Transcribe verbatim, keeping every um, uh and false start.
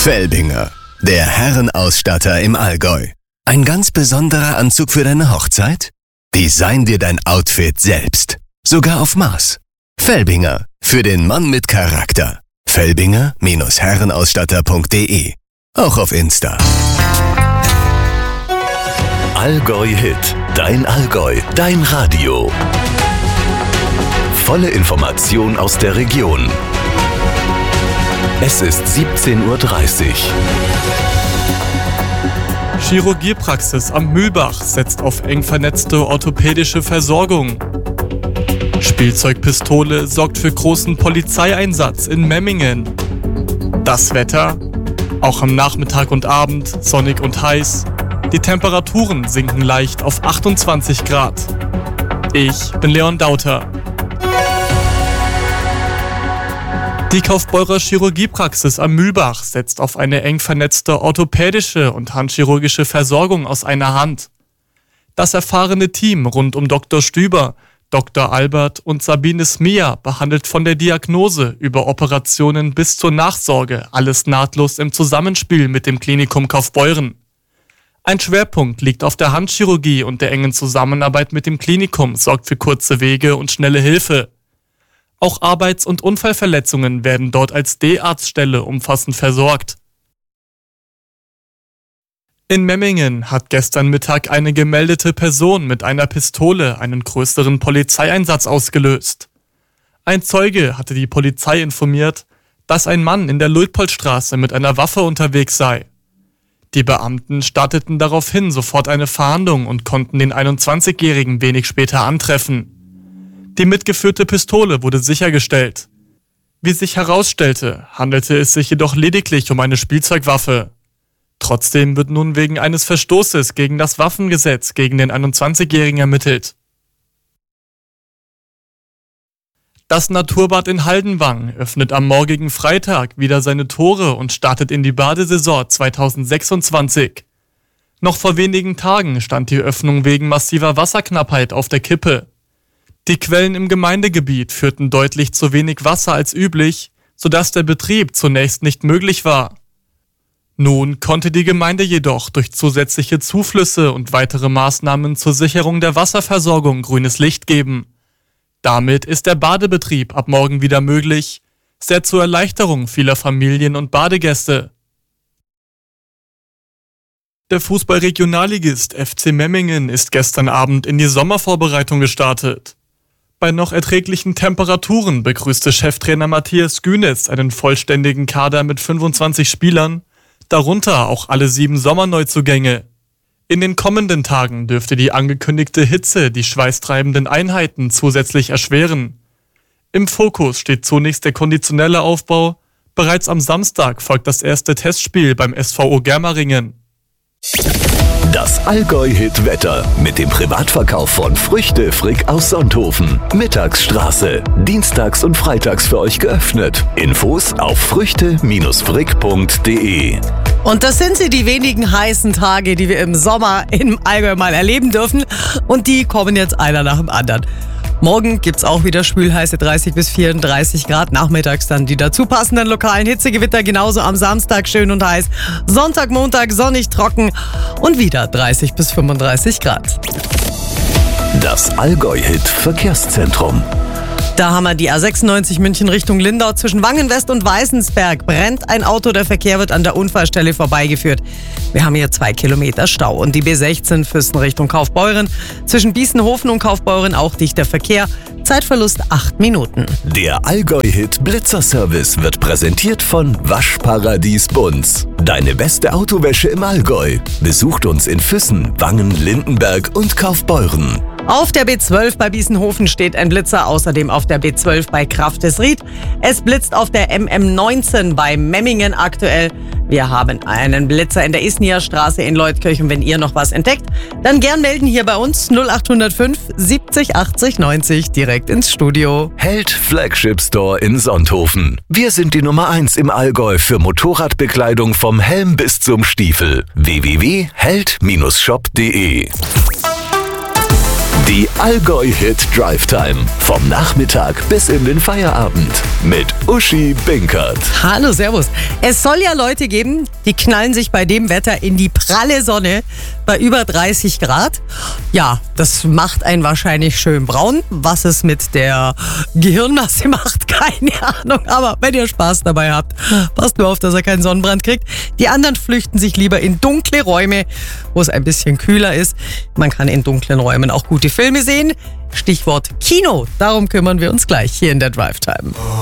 Felbinger, der Herrenausstatter im Allgäu. Ein ganz besonderer Anzug für deine Hochzeit? Design dir dein Outfit selbst. Sogar auf Maß. Felbinger, für den Mann mit Charakter. Felbinger Herrenausstatter punkt de. Auch auf Insta. Allgäu Hit. Dein Allgäu. Dein Radio. Volle Information aus der Region. Es ist siebzehn Uhr dreißig. Chirurgiepraxis am Mühlbach setzt auf eng vernetzte orthopädische Versorgung. Spielzeugpistole sorgt für großen Polizeieinsatz in Memmingen. Das Wetter? Auch am Nachmittag und Abend sonnig und heiß. Die Temperaturen sinken leicht auf achtundzwanzig Grad. Ich bin Leon Dauter. Die Kaufbeurer Chirurgiepraxis am Mühlbach setzt auf eine eng vernetzte orthopädische und handchirurgische Versorgung aus einer Hand. Das erfahrene Team rund um Doktor Stüber, Doktor Albert und Sabine Smia behandelt von der Diagnose über Operationen bis zur Nachsorge alles nahtlos im Zusammenspiel mit dem Klinikum Kaufbeuren. Ein Schwerpunkt liegt auf der Handchirurgie und der engen Zusammenarbeit mit dem Klinikum sorgt für kurze Wege und schnelle Hilfe. Auch Arbeits- und Unfallverletzungen werden dort als D-Arztstelle umfassend versorgt. In Memmingen hat gestern Mittag eine gemeldete Person mit einer Pistole einen größeren Polizeieinsatz ausgelöst. Ein Zeuge hatte die Polizei informiert, dass ein Mann in der Luitpoldstraße mit einer Waffe unterwegs sei. Die Beamten starteten daraufhin sofort eine Fahndung und konnten den einundzwanzigjährigen wenig später antreffen. Die mitgeführte Pistole wurde sichergestellt. Wie sich herausstellte, handelte es sich jedoch lediglich um eine Spielzeugwaffe. Trotzdem wird nun wegen eines Verstoßes gegen das Waffengesetz gegen den einundzwanzigjährigen ermittelt. Das Naturbad in Haldenwang öffnet am morgigen Freitag wieder seine Tore und startet in die Badesaison zweitausendsechsundzwanzig. Noch vor wenigen Tagen stand die Öffnung wegen massiver Wasserknappheit auf der Kippe. Die Quellen im Gemeindegebiet führten deutlich zu wenig Wasser als üblich, sodass der Betrieb zunächst nicht möglich war. Nun konnte die Gemeinde jedoch durch zusätzliche Zuflüsse und weitere Maßnahmen zur Sicherung der Wasserversorgung grünes Licht geben. Damit ist der Badebetrieb ab morgen wieder möglich, sehr zur Erleichterung vieler Familien und Badegäste. Der Fußball-Regionalligist F C Memmingen ist gestern Abend in die Sommervorbereitung gestartet. Bei noch erträglichen Temperaturen begrüßte Cheftrainer Matthias Günes einen vollständigen Kader mit fünfundzwanzig Spielern, darunter auch alle sieben Sommerneuzugänge. In den kommenden Tagen dürfte die angekündigte Hitze die schweißtreibenden Einheiten zusätzlich erschweren. Im Fokus steht zunächst der konditionelle Aufbau. Bereits am Samstag folgt das erste Testspiel beim S V O Germeringen. Das Allgäu-Hit-Wetter mit dem Privatverkauf von Früchte Frick aus Sonthofen. Mittagsstraße. Dienstags und freitags für euch geöffnet. Infos auf früchte Frick punkt de. Und das sind sie, die wenigen heißen Tage, die wir im Sommer im Allgäu mal erleben dürfen. Und die kommen jetzt einer nach dem anderen. Morgen gibt's auch wieder schwülheiße dreißig bis vierunddreißig Grad. Nachmittags dann die dazu passenden lokalen Hitzegewitter. Genauso am Samstag schön und heiß. Sonntag, Montag sonnig, trocken und wieder dreißig bis fünfunddreißig Grad. Das Allgäu-Hit-Verkehrszentrum. Da haben wir die A sechsundneunzig München Richtung Lindau. Zwischen Wangenwest und Weißensberg brennt ein Auto. Der Verkehr wird an der Unfallstelle vorbeigeführt. Wir haben hier zwei Kilometer Stau. Und die B sechzehn Füssen Richtung Kaufbeuren. Zwischen Biesenhofen und Kaufbeuren auch dichter Verkehr. Zeitverlust acht Minuten. Der Allgäu-Hit Blitzerservice wird präsentiert von Waschparadies Bunz. Deine beste Autowäsche im Allgäu. Besucht uns in Füssen, Wangen, Lindenberg und Kaufbeuren. Auf der B zwölf bei Biesenhofen steht ein Blitzer, außerdem auf der B zwölf bei Kraftesried. Es blitzt auf der M M neunzehn bei Memmingen aktuell. Wir haben einen Blitzer in der Isnierstraße in Leutkirchen. Wenn ihr noch was entdeckt, dann gern melden hier bei uns null acht null fünf siebzig achtzig neunzig direkt ins Studio. Held Flagship Store in Sonthofen. Wir sind die Nummer eins im Allgäu für Motorradbekleidung vom Helm bis zum Stiefel. w w w punkt held Bindestrich shop punkt de Die Allgäu-Hit Drive Time. Vom Nachmittag bis in den Feierabend. Mit Uschi Binkert. Hallo, servus. Es soll ja Leute geben, die knallen sich bei dem Wetter in die pralle Sonne bei über dreißig Grad. Ja, das macht einen wahrscheinlich schön braun. Was es mit der Gehirnmasse macht, keine Ahnung. Aber wenn ihr Spaß dabei habt, passt nur auf, dass ihr keinen Sonnenbrand kriegt. Die anderen flüchten sich lieber in dunkle Räume, wo es ein bisschen kühler ist. Man kann in dunklen Räumen auch gute Filme sehen. Stichwort Kino. Darum kümmern wir uns gleich hier in der Drive Time.